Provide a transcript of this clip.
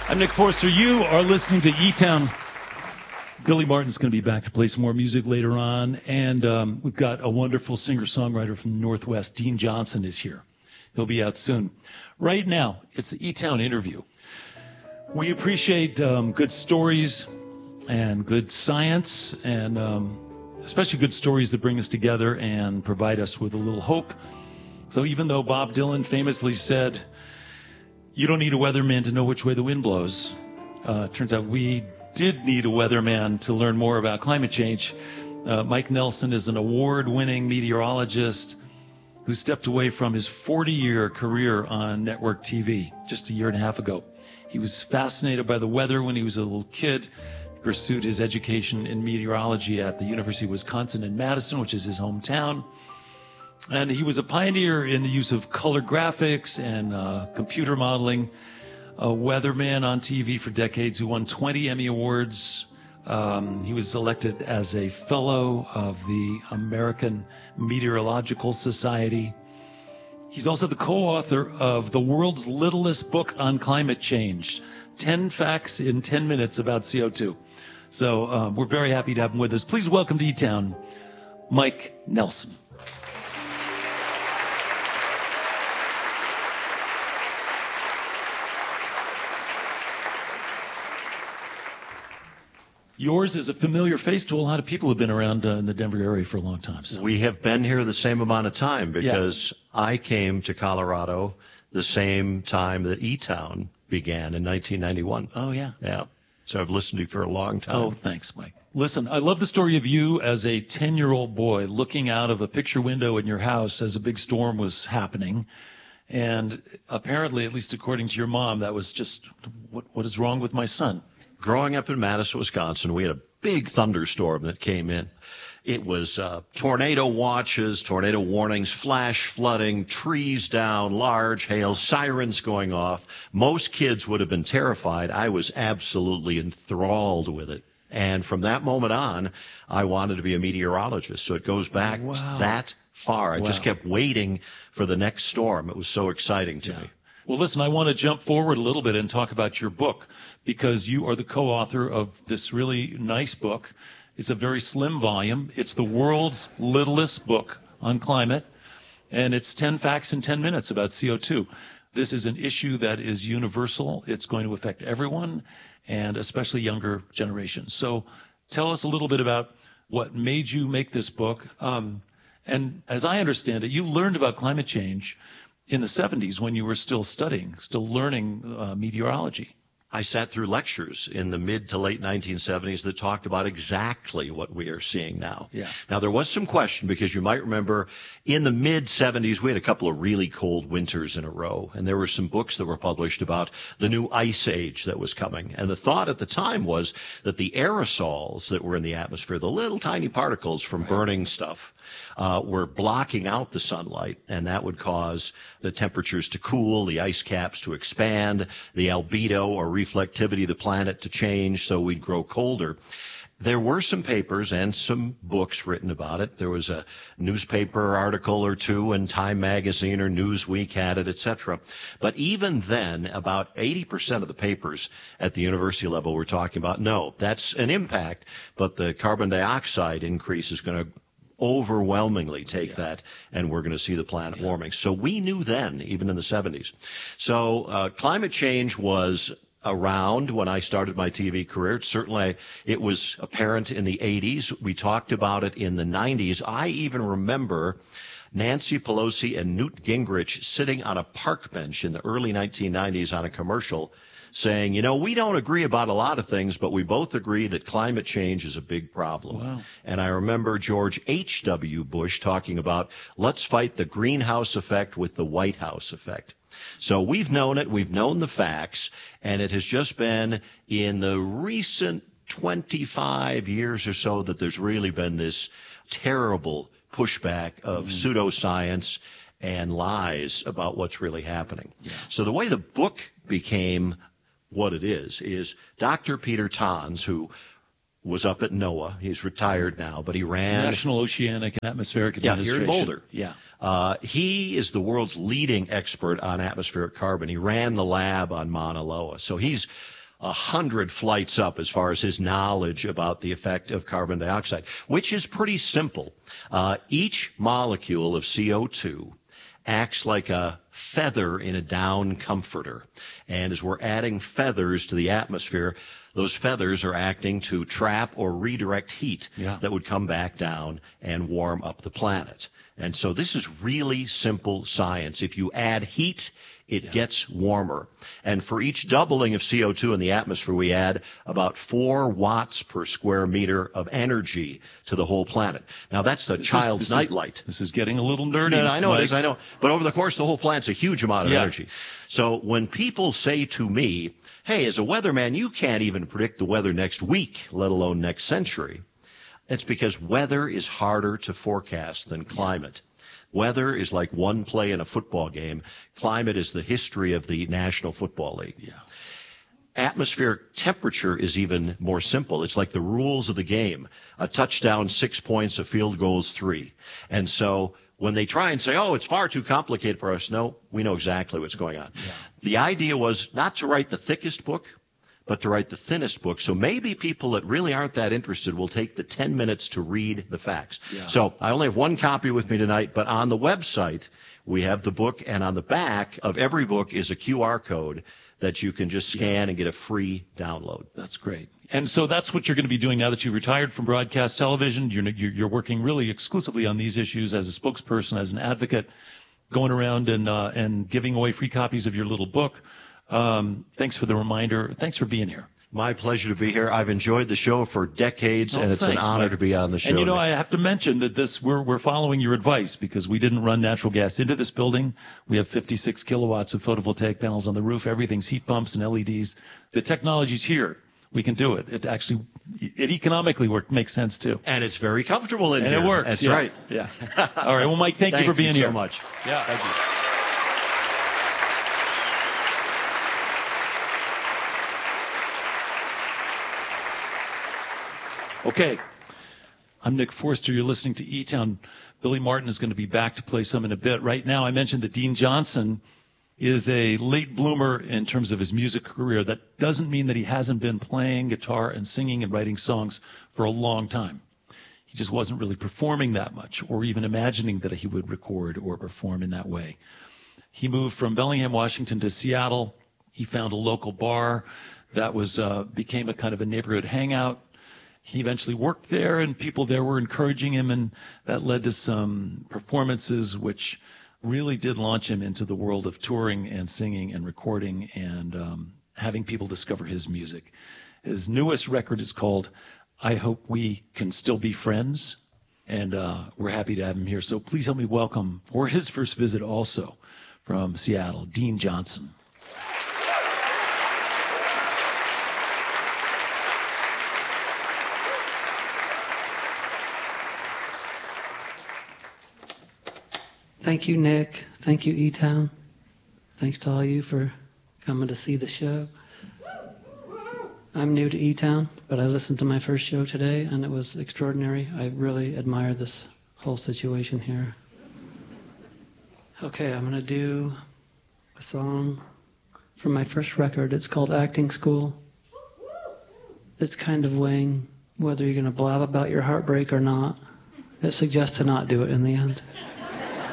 I'm Nick Forster. You are listening to E-Town. Billy Martin's going to be back to play some more music later on. And we've got a wonderful singer-songwriter from the Northwest. Dean Johnson is here. He'll be out soon. Right now, it's the E-Town interview. We appreciate good stories and good science and especially good stories that bring us together and provide us with a little hope. So even though Bob Dylan famously said, "You don't need a weatherman to know which way the wind blows," turns out we did need a weatherman to learn more about climate change. Mike Nelson is an award-winning meteorologist who stepped away from his 40-year career on network TV just a year and a half ago. He was fascinated by the weather when he was a little kid. He pursued his education in meteorology at the University of Wisconsin in Madison, which is his hometown. And he was a pioneer in the use of color graphics and computer modeling. A weatherman on TV for decades who won 20 Emmy Awards. He was elected as a fellow of the American Meteorological Society. He's also the co-author of the world's littlest book on climate change, 10 Facts in 10 Minutes about CO2. So we're very happy to have him with us. Please welcome to E-Town, Mike Nelson. Yours is a familiar face to a lot of people who have been around in the Denver area for a long time. So. We have been here the same amount of time because I came to Colorado the same time that E-Town began in 1991. Oh, yeah. Yeah. So I've listened to you for a long time. Oh, thanks, Mike. Listen, I love the story of you as a 10-year-old boy looking out of a picture window in your house as a big storm was happening. And apparently, at least according to your mom, that was just, what is wrong with my son? Growing up in Madison, Wisconsin, we had a big thunderstorm that came in. It was tornado watches, tornado warnings, flash flooding, trees down, large hail, sirens going off. Most kids would have been terrified. I was absolutely enthralled with it. And from that moment on, I wanted to be a meteorologist. So it goes back that far. I just kept waiting for the next storm. It was so exciting to me. Well, listen, I want to jump forward a little bit and talk about your book because you are the co-author of this really nice book. It's a very slim volume. It's the world's littlest book on climate, and it's 10 Facts in 10 Minutes about CO2. This is an issue that is universal. It's going to affect everyone, and especially younger generations. So tell us a little bit about what made you make this book. And as I understand it, you learned about climate change in the 70s when you were still studying, still learning meteorology. I sat through lectures in the mid to late 1970s that talked about exactly what we are seeing now. Yeah. Now, there was some question because you might remember in the mid-70s, we had a couple of really cold winters in a row, and there were some books that were published about the new ice age that was coming. And the thought at the time was that the aerosols that were in the atmosphere, the little tiny particles from burning stuff, were blocking out the sunlight, and that would cause the temperatures to cool, the ice caps to expand, the albedo or reflectivity of the planet to change, so we'd grow colder. There were some papers and some books written about it. There was a newspaper article or two, and Time Magazine or Newsweek had it, etc. But even then, about 80% of the papers at the university level were talking about, no, that's an impact, but the carbon dioxide increase is going to overwhelmingly take that, and we're going to see the planet warming. So we knew then, even in the 70s. So climate change was around when I started my TV career. Certainly it was apparent in the 80s. We talked about it in the 90s. I even remember Nancy Pelosi and Newt Gingrich sitting on a park bench in the early 1990s on a commercial saying, you know, we don't agree about a lot of things, but we both agree that climate change is a big problem. Wow. And I remember George H.W. Bush talking about, let's fight the greenhouse effect with the White House effect. So we've known it, we've known the facts, and it has just been in the recent 25 years or so that there's really been this terrible pushback of pseudoscience and lies about what's really happening. Yeah. So the way the book became what it is Dr. Peter Tons, who was up at NOAA. He's retired now, but he ran National Oceanic and Atmospheric Administration. Here in Boulder. Yeah. He is the world's leading expert on atmospheric carbon. He ran the lab on Mauna Loa. So he's 100 flights up as far as his knowledge about the effect of carbon dioxide, which is pretty simple. Each molecule of CO2 acts like a feather in a down comforter. And as we're adding feathers to the atmosphere, those feathers are acting to trap or redirect heat that would come back down and warm up the planet. And so this is really simple science. If you add heat, it gets warmer. And for each doubling of CO2 in the atmosphere, we add about 4 watts per square meter of energy to the whole planet. Now, that's the child's nightlight. This is getting a little nerdy. No, I know it is, I know. But over the course of the whole planet's a huge amount of energy. So when people say to me, hey, as a weatherman, you can't even predict the weather next week, let alone next century, it's because weather is harder to forecast than climate. Weather is like one play in a football game. Climate is the history of the National Football League. Atmospheric temperature is even more simple. It's like the rules of the game. A touchdown, 6 points, a field goal is 3. And so when they try and say, oh, it's far too complicated for us, no, we know exactly what's going on. The idea was not to write the thickest book, but to write the thinnest book. So maybe people that really aren't that interested will take the 10 minutes to read the facts. So I only have one copy with me tonight, but on the website, we have the book, and on the back of every book is a QR code that you can just scan and get a free download. That's great. And so that's what you're going to be doing now that you've retired from broadcast television. You're working really exclusively on these issues as a spokesperson, as an advocate, going around and giving away free copies of your little book. Thanks for the reminder. Thanks for being here. My pleasure to be here. I've enjoyed the show for decades, and it's an honor to be on the show. And, you know, I have to mention that we're following your advice because we didn't run natural gas into this building. We have 56 kilowatts of photovoltaic panels on the roof. Everything's heat pumps and LEDs. The technology's here. We can do it. It economically makes sense, too. And it's very comfortable in here. And it works. That's right. All right. Well, Mike, thank you for being here. Thank you so much. Thank you. Okay, I'm Nick Forster. You're listening to E-Town. Billy Martin is going to be back to play some in a bit. Right now, I mentioned that Dean Johnson is a late bloomer in terms of his music career. That doesn't mean that he hasn't been playing guitar and singing and writing songs for a long time. He just wasn't really performing that much or even imagining that he would record or perform in that way. He moved from Bellingham, Washington to Seattle. He found a local bar that became a kind of a neighborhood hangout. He eventually worked there, and people there were encouraging him, and that led to some performances which really did launch him into the world of touring and singing and recording and having people discover his music. His newest record is called I Hope We Can Still Be Friends, and we're happy to have him here. So please help me welcome, for his first visit also, from Seattle, Dean Johnson. Thank you, Nick. Thank you, E-Town. Thanks to all you for coming to see the show. I'm new to E-Town, but I listened to my first show today, and it was extraordinary. I really admire this whole situation here. Okay, I'm going to do a song from my first record. It's called Acting School. It's kind of weighing whether you're going to blab about your heartbreak or not. It suggests to not do it in the end.